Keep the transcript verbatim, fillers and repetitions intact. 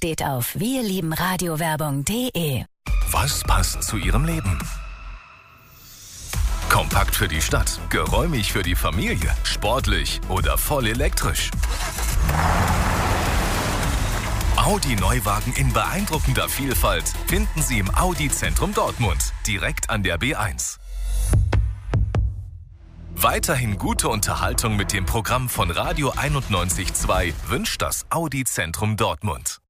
steht auf wirliebenradiowerbung punkt de. Was passt zu Ihrem Leben? Kompakt für die Stadt, geräumig für die Familie, sportlich oder voll elektrisch? Audi-Neuwagen in beeindruckender Vielfalt finden Sie im Audi-Zentrum Dortmund, direkt an der B eins. Weiterhin gute Unterhaltung mit dem Programm von Radio einundneunzig Komma zwei wünscht das Audi-Zentrum Dortmund.